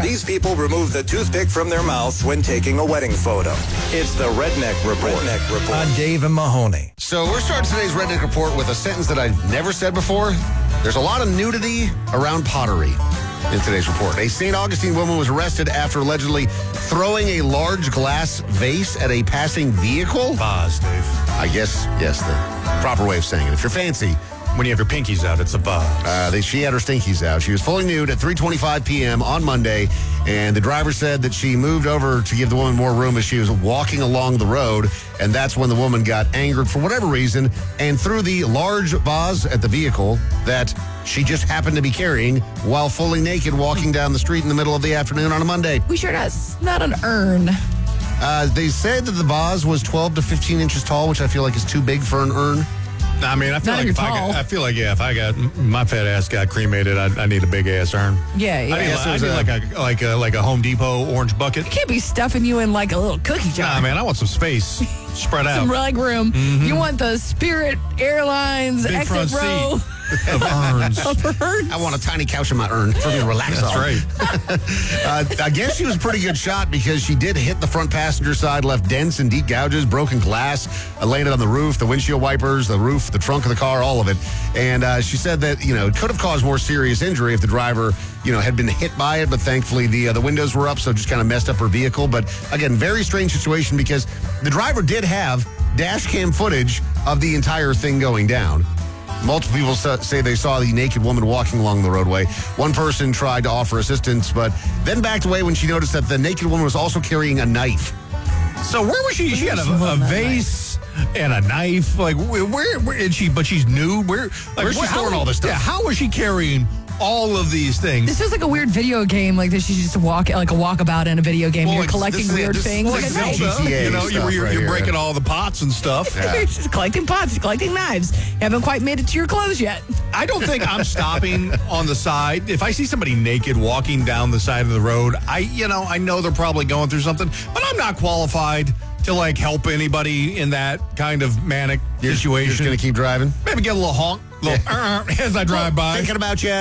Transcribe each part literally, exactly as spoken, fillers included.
These people remove the toothpick from their mouths when taking a wedding photo. It's the Redneck Report. Redneck Report. On Dave and Mahoney. So we're starting today's Redneck Report with a sentence that I've never said before. There's a lot of nudity around pottery in today's report. A Saint Augustine woman was arrested after allegedly throwing a large glass vase at a passing vehicle. Vase, Dave. I guess, yes, the proper way of saying it. If you're fancy. When you have your pinkies out, it's a vase. Uh, they, she had her stinkies out. She was fully nude at three twenty-five p.m. on Monday, and the driver said that she moved over to give the woman more room as she was walking along the road, and that's when the woman got angered for whatever reason and threw the large vase at the vehicle that she just happened to be carrying while fully naked walking down the street in the middle of the afternoon on a Monday. We sure does. Not an urn. Uh, they said that the vase was twelve to fifteen inches tall, which I feel like is too big for an urn. I mean, I feel Not like if if you're I, tall. got, I feel like yeah, if I got my fat ass got cremated, I, I need a big ass urn. Yeah, yeah. I need, guess I there's need a- like a like a like a Home Depot orange bucket. You can't be stuffing you in like a little cookie jar. Nah, man, I want some space spread out. Some leg room. You want the Spirit Airlines Big exit front row. of urns. Urns. I want a tiny couch in my urn for me to relax That's on. right. Uh, I guess she was a pretty good shot because she did hit the front passenger side, left dents and deep gouges, broken glass, uh, landed on the roof, the windshield wipers, the roof, the trunk of the car, all of it. And uh, she said that, you know, it could have caused more serious injury if the driver, you know, had been hit by it. But thankfully, the uh, the windows were up, so it just kind of messed up her vehicle. But again, very strange situation because the driver did have dash cam footage of the entire thing going down. Multiple people say they saw the naked woman walking along the roadway. One person tried to offer assistance, but then backed away when she noticed that the naked woman was also carrying a knife. So where was she? She had a, a vase and a knife. Like where? Where, where is she? But she's nude. Where? Like, Where's she where- storing how- all this stuff? Yeah. How was she carrying all of these things? This feels like a weird video game, like that she's just a walk, like a walkabout in a video game. Well, You're like, collecting this is- weird this- things. like Like a Zelda. knife. G T A you know, stuff you're, you're, right you're here. breaking all the pots and stuff. You're just collecting pots, you're collecting knives. You haven't quite made it to your clothes yet. I don't think I'm stopping on the side. If I see somebody naked walking down the side of the road, I, you know, I know they're probably going through something, but I'm not qualified to like help anybody in that kind of manic You're, situation. You're just going to keep driving? Maybe get a little honk, little uh, as I drive by. Thinking about you.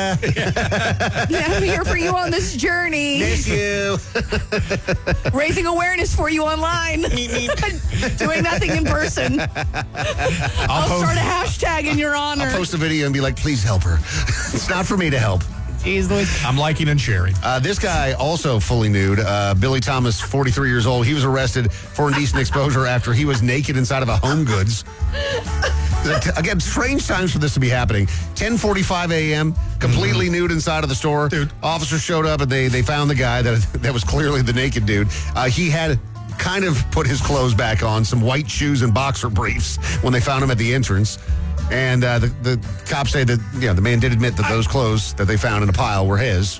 Yeah, I'm here for you on this journey. Miss you. Raising awareness for you online. Doing nothing in person. I'll, I'll post- start a hashtag in your honor. I'll post a video and be like, please help her. It's not for me to help. Jeez Louise. I'm liking and sharing. Uh, this guy also fully nude. Uh, Billy Thomas, forty-three years old. He was arrested for indecent exposure after he was naked inside of a Home Goods. Again, strange times for this to be happening. ten forty-five a.m., completely mm-hmm. nude inside of the store. Dude. Officers showed up and they they found the guy that that was clearly the naked dude. Uh, he had kind of put his clothes back on, some white shoes and boxer briefs when they found him at the entrance. And uh, the, the cops say that, you know, the man did admit that those clothes that they found in a pile were his.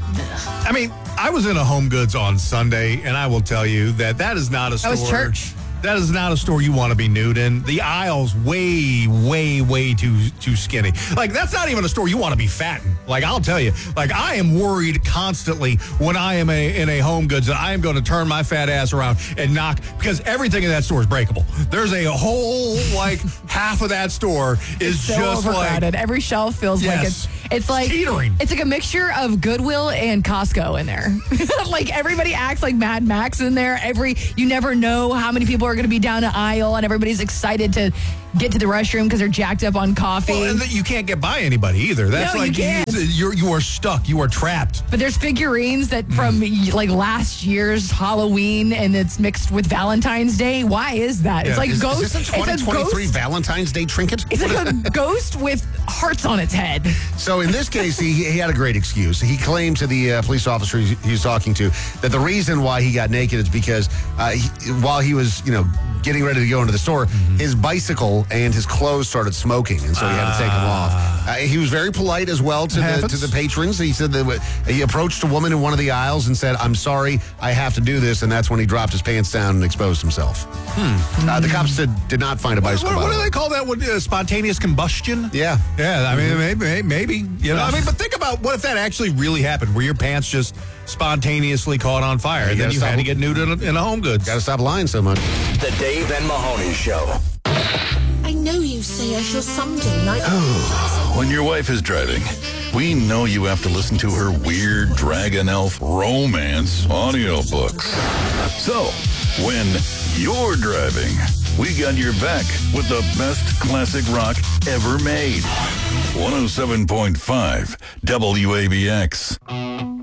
I mean, I was in a Home Goods on Sunday, and I will tell you that that is not a store. That was church. That is not a store you want to be nude in. The aisle's way, way, way too too skinny. Like, that's not even a store you want to be fat in. Like, I'll tell you. Like, I am worried constantly when I am a, in a Home Goods that I am going to turn my fat ass around and knock, because everything in that store is breakable. There's a whole, like, half of that store is So just like... overcrowded. Every shelf feels Yes. like it's it's like Teetering. it's like a mixture of Goodwill and Costco in there. Like everybody acts like Mad Max in there. Every you never know how many people are going to be down an aisle, and everybody's excited to get to the restroom because they're jacked up on coffee. Well, and that you can't get by anybody either. That's No, you like can't. you're you are stuck. You are trapped. But there's figurines that from like last year's Halloween, and it's mixed with Valentine's Day. Why is that? Yeah. It's like Is, ghost. is this a it's twenty twenty-three ghost. Valentine's Day trinket? It's like a ghost with hearts on its head. So in this case, he, he had a great excuse. He claimed to the uh, police officer he, he was talking to that the reason why he got naked is because uh, he, while he was, you know, getting ready to go into the store, mm-hmm. his bicycle and his clothes started smoking, and so he had to take them off. Uh, he was very polite as well to the, Happens. to the patrons. He said that he approached a woman in one of the aisles and said, "I'm sorry, I have to do this," and that's when he dropped his pants down and exposed himself. Hmm. Uh, the cops did, did not find a bicycle. What, what by do the they way. call that? What, uh, spontaneous combustion? Yeah. Yeah, I mean, maybe, maybe, you know. I mean, but think about what if that actually really happened, where your pants just spontaneously caught on fire, Yeah, you and then gotta you stop had to them. get nude in a, in a Home Goods. Got to stop lying so much. The Dave and Mahoney Show. I know you say I shall someday like... When your wife is driving, We know you have to listen to her weird Dragon Elf romance audiobooks. So, when you're driving, we got your back with the best classic rock ever made. one oh seven point five W A B X.